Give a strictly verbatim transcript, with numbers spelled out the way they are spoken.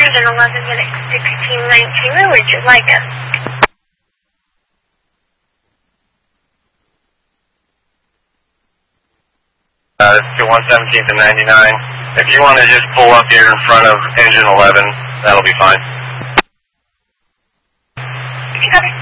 engine eleven minutes sixteen nineteen. Where would you like us? Uh, it's to one seventeenth and ninety-nine. If you want to just pull up here in front of engine eleven, that'll be fine. Copy.